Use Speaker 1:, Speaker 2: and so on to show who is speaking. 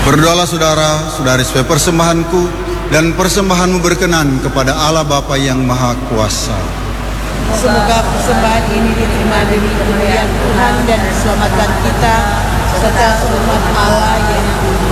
Speaker 1: Berdoalah saudara-saudari supaya persembahanku dan persembahanmu berkenan kepada Allah Bapa yang Maha Kuasa.
Speaker 2: Semoga persembahan ini diterima demi kemuliaan Tuhan dan keselamatan kita serta umat Allah yang